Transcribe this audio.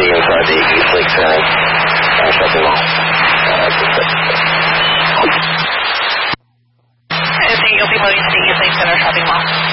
inside the East Lake Center shopping mall. I think you'll be moving to the East Lake Center shopping mall.